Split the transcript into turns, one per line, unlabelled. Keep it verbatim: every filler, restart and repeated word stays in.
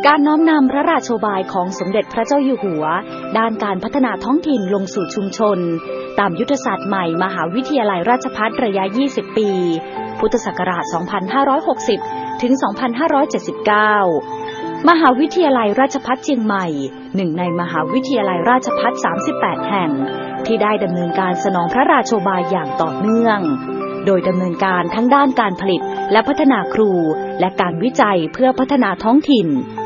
การน้อมนำพระราโชบายของสมเด็จพระเจ้าอยู่หัวด้านการพัฒนาท้องถิ่นลงสู่ชุมชนตามยุทธศาสตร์ใหม่มหาวิทยาลัยราชภัฏระยะยี่สิบปีพุทธศักราชสองพันห้าร้อยหกสิบถึงสองพันห้าร้อยเจ็ดสิบเก้ามหาวิทยาลัยราชภัฏเชียงใหม่หนึ่งในมหาวิทยาลัยราชภัฏสามสิบแปดแห่งที่ได้ดำเนินการสนองพระราโชบายอย่างต่อเนื่องโดยดำเนินการทั้งด้านการผลิตและพัฒนาครูและการวิจัยเพื่อพัฒนาท้องถิ่น